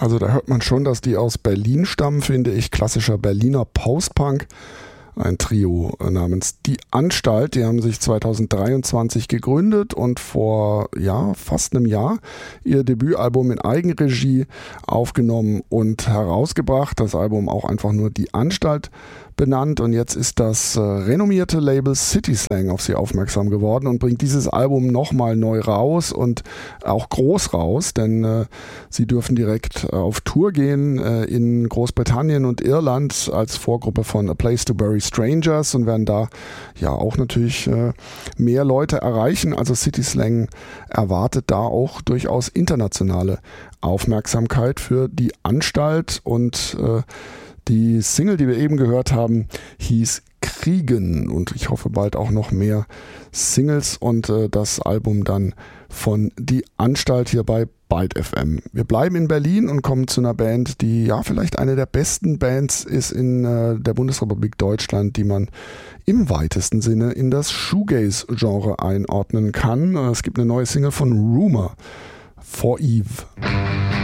Also da hört man schon, dass die aus Berlin stammen, finde ich. Klassischer Berliner Postpunk. Ein Trio namens Die Anstalt, die haben sich 2023 gegründet und vor fast einem Jahr ihr Debütalbum in Eigenregie aufgenommen und herausgebracht. Das Album auch einfach nur Die Anstalt benannt, und jetzt ist das renommierte Label City Slang auf sie aufmerksam geworden und bringt dieses Album nochmal neu raus und auch groß raus, denn sie dürfen direkt auf Tour gehen in Großbritannien und Irland als Vorgruppe von A Place to Bury Strangers und werden da ja auch natürlich mehr Leute erreichen. Also City Slang erwartet da auch durchaus internationale Aufmerksamkeit für Die Anstalt, und die Single, die wir eben gehört haben, hieß Kriegen, und ich hoffe bald auch noch mehr Singles und das Album dann von Die Anstalt hier bei Byte FM. Wir bleiben in Berlin und kommen zu einer Band, die ja vielleicht eine der besten Bands ist in der Bundesrepublik Deutschland, die man im weitesten Sinne in das Shoegaze-Genre einordnen kann. Es gibt eine neue Single von Rumour, For Eve.